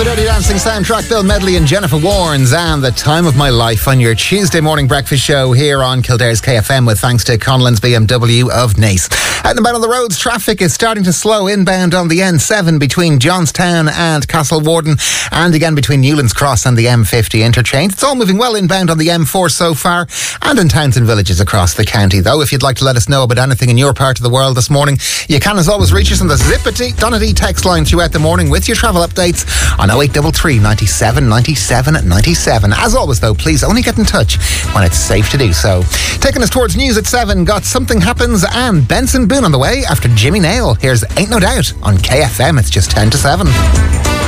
the Dirty Dancing soundtrack, Bill Medley and Jennifer Warnes, and The Time of My Life on your Tuesday morning breakfast show here on Kildare's KFM, with thanks to Conlon's BMW of Naas. Out and about on the roads, traffic is starting to slow inbound on the N7 between Johnstown and Castlewarden, and again between Newlands Cross and the M50 interchange. It's all moving well inbound on the M4 so far, and in towns and villages across the county. Though, if you'd like to let us know about anything in your part of the world this morning, you can as always reach us on the Zippity Donity text line throughout the morning with your travel updates on 0833 97 97 97. As always though, please only get in touch when it's safe to do so. Taking us towards news at 7, got Something Happens and Benson Boone on the way after Jimmy Nail. Here's Ain't No Doubt on KFM. It's just 10 to 7.